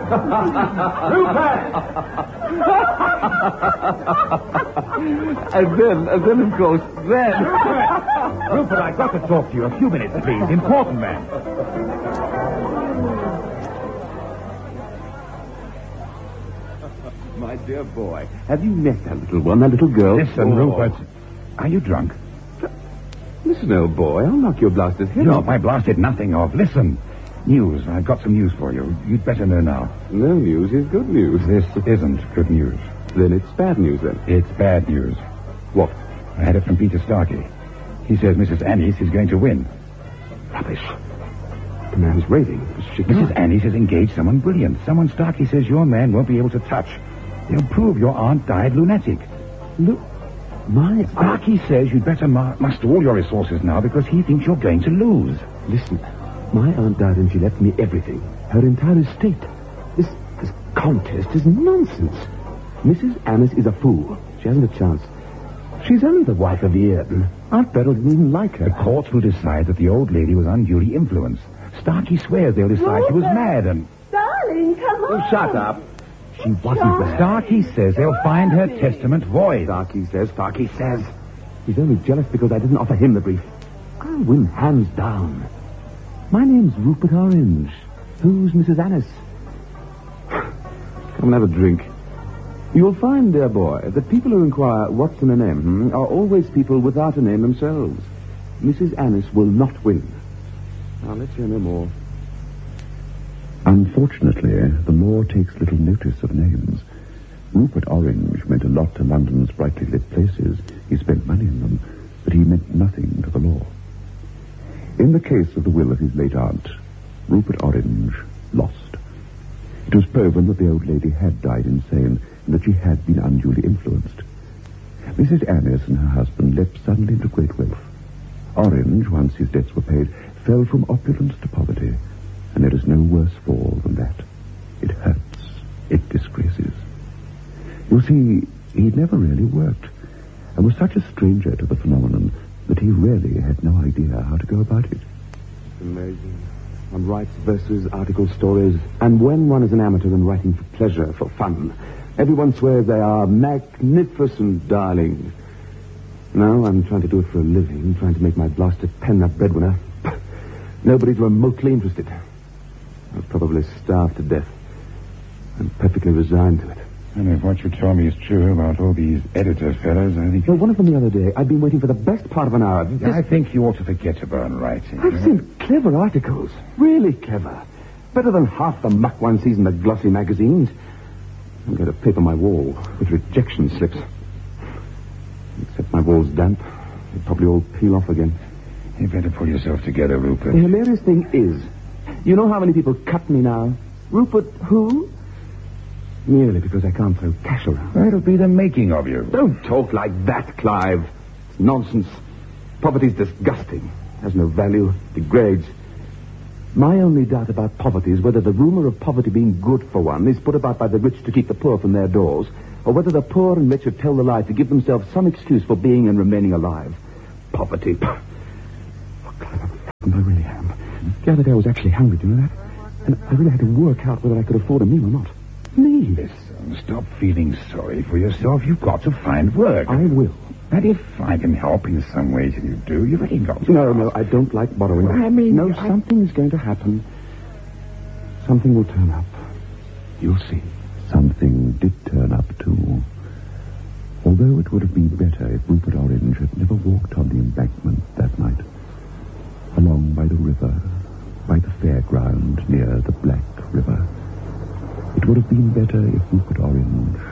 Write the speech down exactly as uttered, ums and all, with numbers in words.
And then, and then, of course, then... Rupert! Rupert, I've got to talk to you. A few minutes, please. Important, man. My dear boy, have you met that little one, that little girl? Listen, oh. Rupert. Are you drunk? Listen, old boy, I'll knock your blasted head No, off. I blasted nothing off. Listen. News. I've got some news for you. You'd better know now. No news is good news. This isn't good news. Then it's bad news, then. It's bad news. What? I had it from Peter Starkey. He says Missus Annis is going to win. Rubbish. The man's raving. She Missus Annis has engaged someone brilliant. Someone Starkey says your man won't be able to touch. They'll prove your aunt died lunatic. Look, my... Starkey says you'd better ma- muster all your resources now because he thinks you're going to lose. Listen, my aunt died and she left me everything. Her entire estate. This, this contest is nonsense. Missus Annis is a fool. She hasn't a chance. She's only the wife of Eardon. Aunt Beryl didn't even like her. The courts will decide that the old lady was unduly influenced. Starkey swears they'll decide she was mad and... Darling, come on. Oh, shut up. She wasn't there. Starkey says they'll find her testament void. Starkey says, Starkey says. He's only jealous because I didn't offer him the brief. I'll win hands down. My name's Rupert Orange. Who's Missus Annis? Come and have a drink. You'll find, dear boy, that people who inquire what's in a name hmm, are always people without a name themselves. Missus Annis will not win. I'll let you know more. Unfortunately, the law takes little notice of names. Rupert Orange meant a lot to London's brightly lit places. He spent money in them, but he meant nothing to the law. In the case of the will of his late aunt, Rupert Orange lost. It was proven that the old lady had died insane and that she had been unduly influenced. Missus Annis and her husband leapt suddenly into great wealth. Orange, once his debts were paid, fell from opulence to poverty. And there is no worse fall than that. It hurts. It disgraces. You see, he'd never really worked, and was such a stranger to the phenomenon that he really had no idea how to go about it. Amazing. One writes verses, articles, stories, and when one is an amateur and writing for pleasure, for fun, everyone swears they are magnificent, darling. Now I'm trying to do it for a living, trying to make my blasted pen a breadwinner. Nobody's remotely interested. I'll probably starve to death. I'm perfectly resigned to it. And if what you told me is true about all these editor fellows, I think... Well, one of them the other day, I'd been waiting for the best part of an hour. This... I think you ought to forget about writing. I've eh? seen clever articles. Really clever. Better than half the muck one sees in the glossy magazines. I'm going to paper my wall with rejection slips. Except my wall's damp. It'll probably all peel off again. You better pull yourself together, Rupert. The hilarious thing is, you know how many people cut me now? Rupert who? Merely because I can't throw cash around. Well, it'll be the making of you. Don't talk like that, Clive. It's nonsense. Poverty's disgusting. Has no value. Degrades. My only doubt about poverty is whether the rumor of poverty being good for one is put about by the rich to keep the poor from their doors, or whether the poor and rich should tell the lie to give themselves some excuse for being and remaining alive. Poverty. Oh, Clive, I'm I really am. The other day I was actually hungry, do you know that? And I really had to work out whether I could afford a meal or not. Me? Listen, stop feeling sorry for yourself. You've got to find work. I will. And if I can help in some way till you do, you've really got to. No, no, I don't like borrowing. I mean... No, I... something's going to happen. Something will turn up. You'll see. Something did turn up, too. Although it would have been better if Rupert Orange had never walked on the embankment that night. Along by the river, by the fairground near the Black River. It would have been better if Rupert Orange